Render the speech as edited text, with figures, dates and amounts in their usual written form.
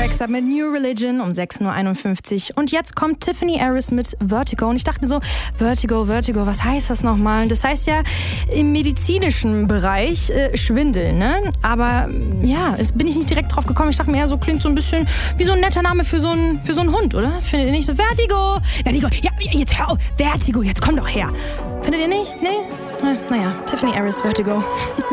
Next Up mit New Religion um 6:51 Uhr. Und jetzt kommt Tiffany Harris mit Vertigo. Und ich dachte mir so, Vertigo, was heißt das nochmal? Das heißt ja im medizinischen Bereich Schwindel, ne? Aber ja, bin ich nicht direkt drauf gekommen. Ich dachte mir eher so, klingt so ein bisschen wie so ein netter Name für so einen Hund, oder? Findet ihr nicht so? Vertigo, ja, jetzt hör auf, Vertigo, jetzt komm doch her. Findet ihr nicht? Nee? Naja, Tiffany Harris, Vertigo.